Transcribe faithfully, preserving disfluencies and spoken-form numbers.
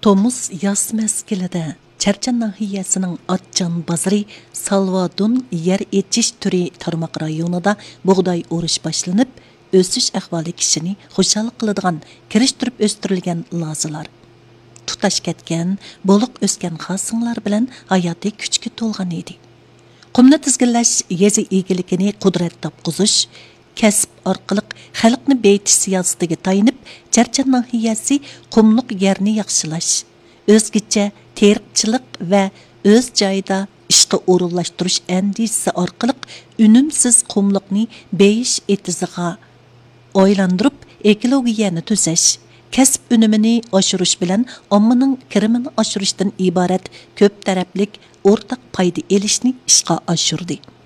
Tomuz yaz mezgilida Charchan nahiyasining Atchan bozori Salvadun yer echish turi tarmoq rayonida bug'doy o'rish boshlanib, o'sish ahvoli kishini xushal qiladigan kirishtirib o'stirilgan lozilar. Tutash ketgan, bo'liq o'sgan xosinglar bilan hayotiy kuchga to'lgan edi. Qumni tizginlash yezi egiligini qudrat topqizish, kasb orqali xalqni beytish siyosatiga tayinib, Charchan nahiyasi qumliq yerni yaxshilash, o'zgacha teriqchilik va o'z joyida ishga o'rinlashtirish andisi orqali unumsiz qumliqni beyish etiziga oylandirib, ekologiyani tuzash, kasb unumini oshirish bilan ommaning kirimini oshirishdan iborat ko'p taraflik o'rtaq foyda elishni ishga oshirdi.